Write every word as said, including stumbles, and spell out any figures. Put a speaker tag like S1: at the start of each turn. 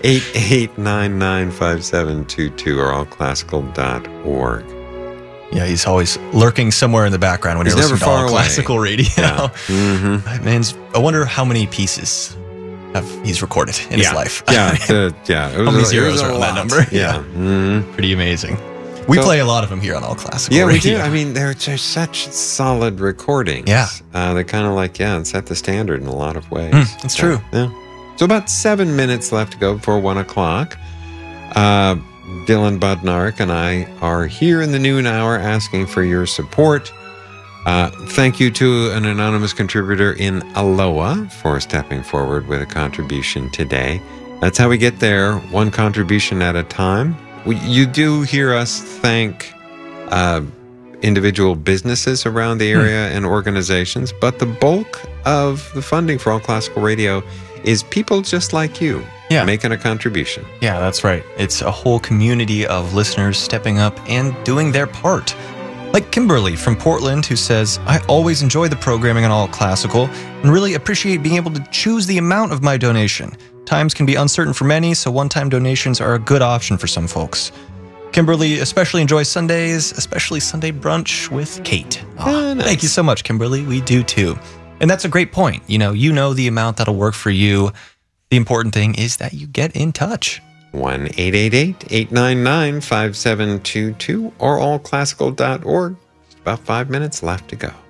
S1: eight eight nine nine five seven two two or all classical dot org.
S2: Yeah, he's always lurking somewhere in the background when
S1: He's
S2: you're
S1: never
S2: listening to
S1: far
S2: all
S1: away.
S2: classical radio.
S1: Yeah. Mm-hmm.
S2: Man's, I wonder how many pieces have he's recorded in
S1: yeah.
S2: his life.
S1: Yeah, the, yeah. It was
S2: How many
S1: a,
S2: zeros
S1: it was a
S2: are on that
S1: lot.
S2: number?
S1: Yeah.
S2: Yeah.
S1: Mm-hmm.
S2: Pretty amazing. We
S1: So-
S2: play a lot of them here on All Classical
S1: Yeah, we
S2: Radio.
S1: do. I mean, they're just such solid recordings.
S2: Yeah.
S1: Uh, they kind of like, yeah, set the standard in a lot of ways.
S2: Mm, that's
S1: So,
S2: true.
S1: Yeah. So about seven minutes left to go before one o'clock. Uh, Dylan Budnark and I are here in the noon hour asking for your support. Uh, thank you to an anonymous contributor in Aloha for stepping forward with a contribution today. That's how we get there, one contribution at a time. We, you do hear us thank uh, individual businesses around the area and organizations, but the bulk of the funding for All Classical Radio is people just like you
S2: Yeah.
S1: making a contribution.
S2: Yeah, that's right. It's a whole community of listeners stepping up and doing their part. Like Kimberly from Portland, who says, I always enjoy the programming on All Classical and really appreciate being able to choose the amount of my donation. Times can be uncertain for many, so one-time donations are a good option for some folks. Kimberly especially enjoys Sundays, especially Sunday brunch with Kate. Aw,
S1: Ah, nice.
S2: Thank you so much, Kimberly. We do too. And that's a great point. You know, you know the amount that'll work for you. The important thing is that you get in touch.
S1: one eight eight eight, eight nine nine, five seven two two or all classical dot org. About five minutes left to go.